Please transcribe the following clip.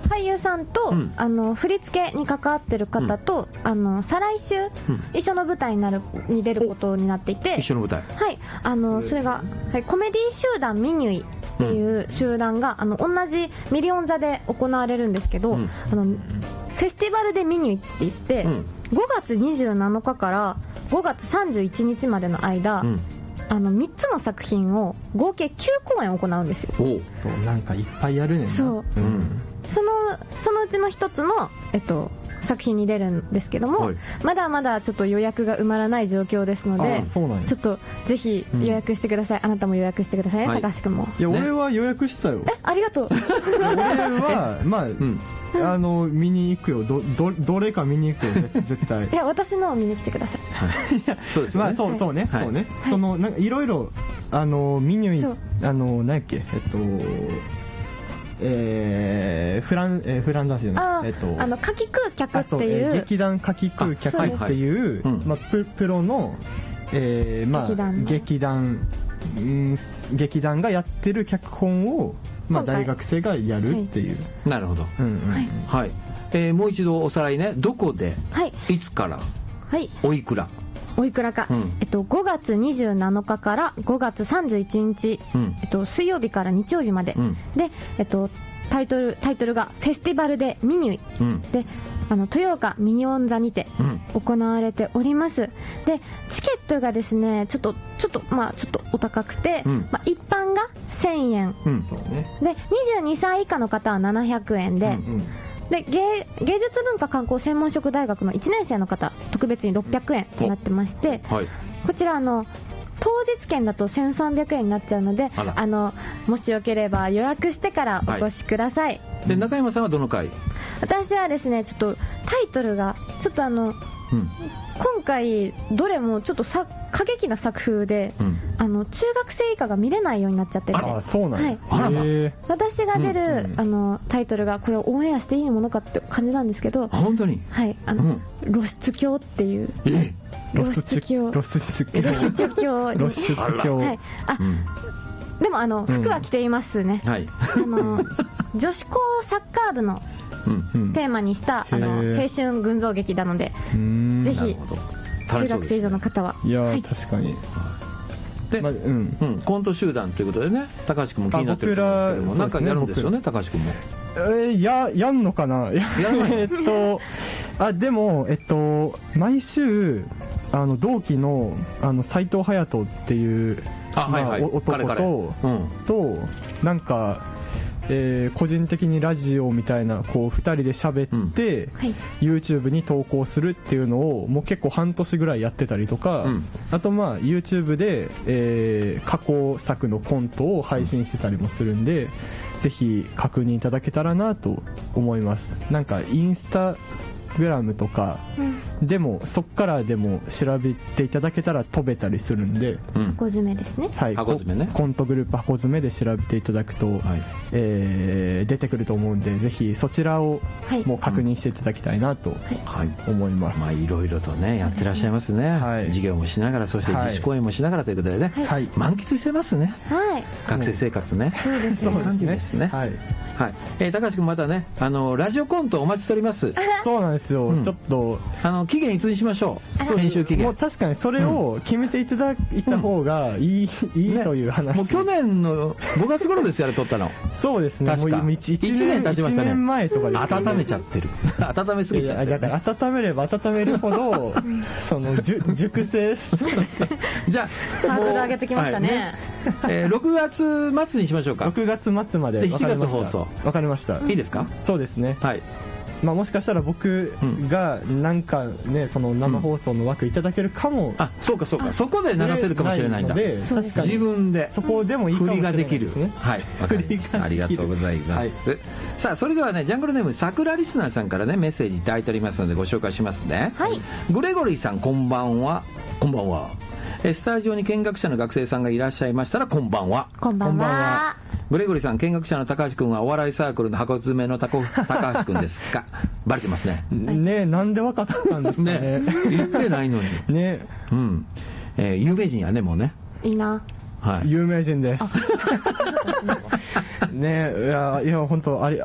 俳優さんと、振り付けに関わってる方と、再来週、一緒の舞台に出ることになっていて、 一緒の舞台、 はい、それが、はい、コメディ集団ミニュイっていう集団が、同じミリオン座で行われるんですけど、フェスティバルでミニュイって言って、5月27日から5月31日までの間、3つの作品を合計9公演行うんですよ。 そう、なんかいっぱいやるねんな。 そう、そのうちの一つの、作品に出るんですけども、まだまだちょっと予約が埋まらない状況ですので、ちょっとぜひ予約してください。あなたも予約してくださいね、高橋くんも。 いや、俺は予約したよ。 ありがとう。 俺は、まあ、見に行くよ。どれか見に行くよ、絶対。 いや、私のを見に来てください。 いや、そうですね。まあ、そうね。そうね。なんかいろいろ、ミニュイ、何やっけ、フランダースじゃない。 夏季空客っていう。 劇団夏季空客っていう、プロの、劇団がやってる脚本を、大学生がやるっていう。 なるほど。はい。もう一度おさらいね。どこで、いつから、おいくらか、5月27日から5月31日、水曜日から日曜日まで、で、タイトルがフェスティバルでミニュイ、で、豊岡ミニオン座にて行われております。で、チケットがですね、ちょっとお高くて、一般が1000円、で、22歳以下の方は700円で、で、芸術文化観光専門職大学の1年生の方特別に600円になってまして、こちら当日券だと1300円になっちゃうので、もしよければ予約してからお越しください。 で、中山さんはどの回？ 私はですね、ちょっとタイトルがちょっと今回どれもちょっと過激な作風で、中学生以下が見れないようになっちゃってて、 そうなんや。 私が出るタイトルが、これをオンエアしていいものかって感じなんですけど、 本当に、 はい、露出狂っていう、露出狂、はい、でも服は着ていますね。女子高サッカー部のテーマにした青春群像劇なので、ぜひ中学生以上の方は。 いや、確かに。 で、コント集団ということでね、高橋君も気になってると思うんですけども、なんかやるんですよね、高橋君も。 やんのかな。でも、毎週同期の斉藤隼人っていう男となんか、個人的にラジオみたいなこう2人で喋って、YouTube に投稿するっていうのをもう結構半年ぐらいやってたりとか、あとYouTube で、過去作のコントを配信してたりもするんで、ぜひ確認いただけたらなと思います。なんかインスタグラムとかでも、そっからでも調べていただけたら飛べたりするんで、 箱詰めですね。 はい、 箱詰めね。 コントグループ箱詰めで調べていただくと、出てくると思うんで、ぜひそちらをもう確認していただきたいなと思います。 いろいろとねやってらっしゃいますね。授業もしながら、そして自主公演もしながらということでね、満喫してますね。学生生活ね。 そうですね。 そういう感じですね。はい。高橋君、またね、ラジオコントお待ちしております。 そうなんですよ。ちょっと期限いつにしましょう。編集期限。 もう確かにそれを決めていただいた方がいいという話。 もう去年の5月頃ですよ、撮ったの。 そうですね。 確か1年経ちましたね。 1年前とかです。 温めちゃってる。温めすぎちゃってる。 だから温めれば温めるほど熟成。 じゃあハードル上げてきましたね。 6月末にしましょうか。 6月末まで。 7月放送。 わかりました。 いいですか？ そうですね。はい。もしかしたら僕がなんかね、その生放送の枠いただけるかも。 そうか。そこで流せるかもしれないんだ。自分でそこでもいいかもしれない振りができる。はい。ありがとうございます。さあ、それではね、ジャングルネーム桜リスナーさんからね、メッセージいただいておりますのでご紹介しますね。グレゴリーさん、こんばんは。こんばんは。スタジオに見学者の学生さんがいらっしゃいましたら、こんばんは。 こんばんは。 グレゴリーさん、見学者の高橋くんはお笑いサークルの箱詰めの高橋くんですか？バレてますね。 なんでわかったんですかね。 言ってないのに。 ね。 有名人やね、もうね。 いいな。 有名人です。ね、いや、本当